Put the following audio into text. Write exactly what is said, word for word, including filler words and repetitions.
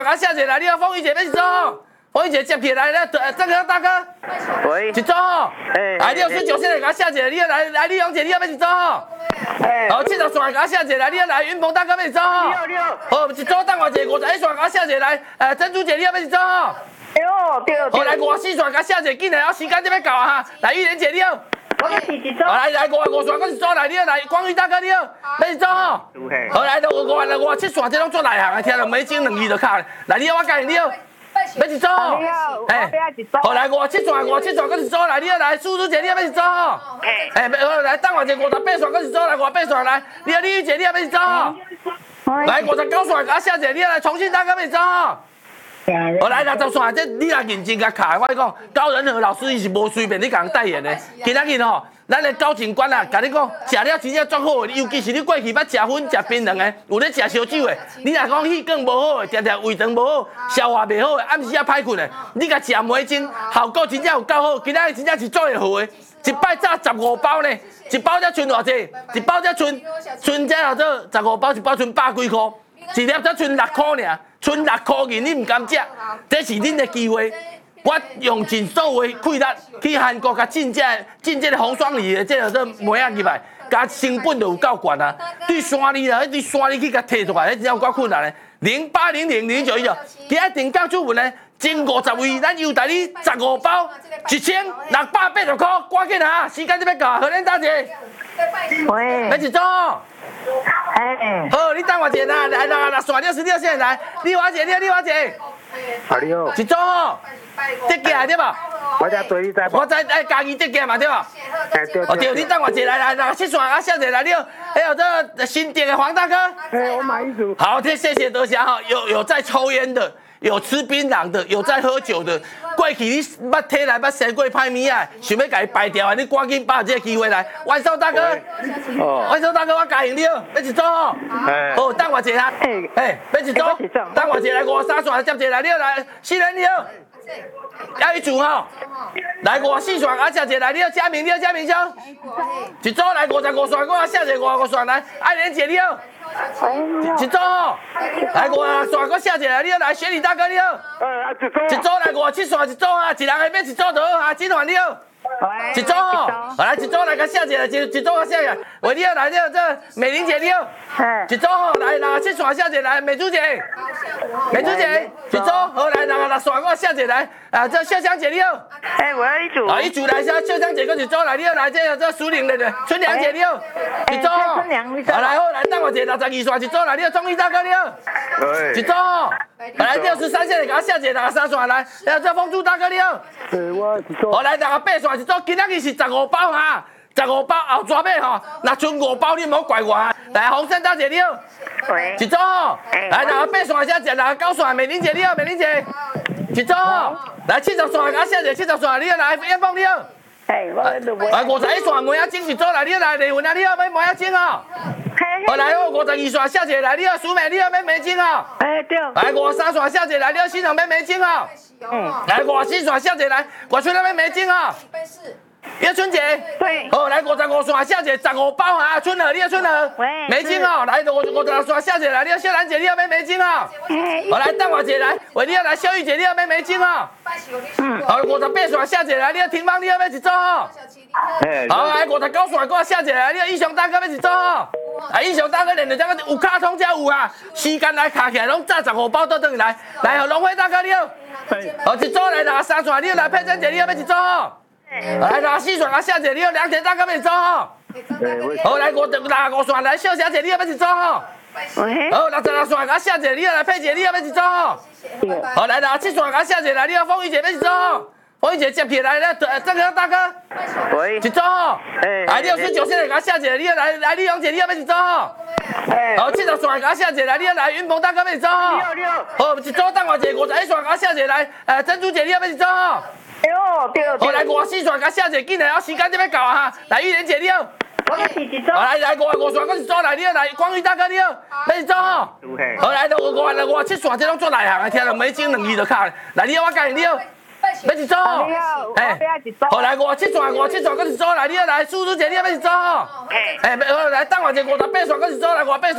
啊，谢姐来，你好，凤玉姐要一组，凤玉姐接起来了，这个大哥， 喂， 一组，哎，啊，六十九现在给他谢姐，你要来来，丽蓉姐，你要要一组，哎，好，七十线给他谢姐来，你要来，云鹏大哥要一组， 六六， 好，一组等我一下，五十一线给他谢姐来，呃，珍珠姐，你要要一组， 六六， 好，来五十四线给他谢姐，紧来，时间就要到啊哈，来玉莲姐，你好。 我是一组。 好，来来，五五线，我是做来，你要来，光宇大哥你好，要一组吼。好，来，五五五五七线，这拢做内行的，听到美金两字就卡。来，你好，我教你好，要一组吼。哎，好，来五七线，五七线，我是做来，你要来，叔叔姐你要要一组吼。哎，好，来，等我一下，五十八线，我是做来，五十八线来，你好，李玉姐你要要一组吼。来，五十九线，啊，谢姐你要来，重庆大哥要一组吼。我来六十线，这你若认真甲卡，我跟你讲，高仁和老师伊是无随便你甲人代言的。今仔日吼，咱的高警官啊，甲你讲，食了真正足好的，尤其是你过去捌食薰、食槟榔的，有咧食烧酒的，你若讲气管无好的，定定胃肠无好，消化袂好的，暗时啊歹困的，你甲食梅精，效果真正有够好。今仔日真正是做会好的，一摆炸十五包呢，一包才剩偌济？一包才剩剩这叫做十五包，一包剩百几箍，一粒才剩六箍尔。剩六块银，你唔敢食，这是恁的机会。我用尽所有的气力去韩国甲进这进这个红双梨的这个做梅仔入来，甲成本就有够悬啊！对山梨啦，对山梨去甲摕出来，迄真有够困难的。零八零零零九一九，今仔定价主文呢，前五十位，咱优待你十五包，一千六百八十块，赶紧哈，时间就要到，互恁打者。 喂， 要一组。 哎， 好，你等我一下啦，来来来，刷掉十六线来，丽华姐，你好，丽华姐， 好你好， 一组吼，得价对吧？ 我才对你知我知哎，家己得价嘛对吧？ 哎对哦对，你等我一下来来来，七线啊，小姐来你好，还有这新店的黄大哥， 哎，我买一组。 好，这谢谢多谢哈，有有在抽烟的。有吃槟榔的，有在喝酒的，过去你捌体内捌生过歹物啊，想要甲伊排掉啊，你赶紧把握这个机会来。万寿大哥，哦，万寿大哥，我教你了，要一组吼。哎，好，等我一下。哎，哎，要一组，等我一下来，五三线接一来，你好来，新人你好，要一组吼。来五四线啊，接一来，你好，嘉明你好，嘉明兄，一组来五十五线，我下一五五线来，爱莲姐你好。一组吼，来五啊线，我下一来，你好来，雪里大哥你好。 呃，一组。 一组来五七线一组啊，一人下面一组就好啊，金环你好。一组吼，来一组来甲下一来，一一组甲下一来，喂你好来，你好这美玲姐你好。一组吼，来六七线下一来，美珠姐。美珠姐，一组好来六六线我下一来，啊这秀香姐你好。 哎，我要一组。 啊一组来，秀香姐跟一组来，你好来，这个这苏玲的的春娘姐你好。一组吼，好来好来，等我一下六十二线一组来，你好钟义大哥你好。一组吼。来六十三线的，给他下一六十三线来，来这风珠大哥你好。 对，我一组。 好来六十八线一组，今仔日是十五包哈，十五包后抓尾吼，若剩五包你唔好怪我啊。来洪胜大姐你好。 喂。 一组吼，来六十八线下一六十九线美玲姐你好，美玲姐。一组吼，来七十线给他下一七十线，你好来燕凤你好。 哎，我来五十一线梅仔精一组来，你好来李文啊，你好买梅仔精哦。好来哦，五十二线下一来，你好苏美，你好买梅精哦。 哎对。 来五十三线下一来，你好新城买梅精哦。嗯。来五十四线下一来，我春那边梅精哦。叶春姐。对。好，来五十五线下一十五包啊，春儿，你好春儿。喂。梅精哦，来五五十六线下一来，你好秀兰姐，你好买梅精哦。好来等我一下来，喂你好来秀玉姐，你好买梅精哦。嗯。好五十八线下一来，你好廷芳，你好买一组哦。好来五十九线我下一来，你好英雄大哥买一组哦。啊！英雄大哥练的这个有卡通才有啊，时间来卡起来拢炸十五包倒转来。来，好龙辉大哥你好，好一组来六十三线，你好来佩珍姐，你好要一组哦。来六十四线啊，夏姐你好，梁田大哥要一组哦。好来五六十五线来秀小姐，你好要一组哦。好六十六线啊，夏姐你好来佩姐，你好要一组哦。好来六十七线啊，夏姐来，你好凤玉姐要一组哦。凤玉姐接起来了，这个大哥。喂。一组吼。哎。啊，六十九线给他下姐，你好来来丽蓉姐，你好要一组吼。哎。好，七十线给他下姐来，你好来云鹏大哥要一组吼。六六。好，一组等我一下，五十一线给他下姐来，呃珍珠姐你好要一组吼。六六。好，来五十四线给他下姐，紧来，时间就要到啊哈。来玉莲姐你好。我是一组。好来来五十五线，我一组来，你好来光宇大哥你好，要一组吼。好来五五五五七线，这拢做内行的，听到美金两字就卡。来你好，我教你好。要一组，哎，好来五七线，五七线，我一组来，你好来，叔叔姐，你要要一组吼，哎，好来等我一下，五十八线，我一组来，五十八线